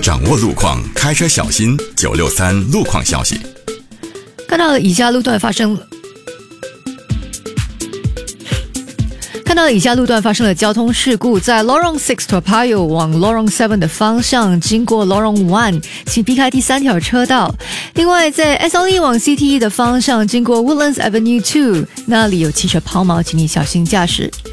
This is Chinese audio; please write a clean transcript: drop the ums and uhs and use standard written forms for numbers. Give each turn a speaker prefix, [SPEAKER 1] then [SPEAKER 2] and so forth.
[SPEAKER 1] 掌握路况，开车小心963路况消息。
[SPEAKER 2] 看到了以下路段发生了交通事故，在 Lorong 6 Toa Payoh 往 Lorong 7的方向，经过 Lorong 1，请避开第3条车道。另外，在 SLE 往 CTE 的方向，经过 Woodlands Avenue 2，那里有汽车抛锚，请你小心驾驶。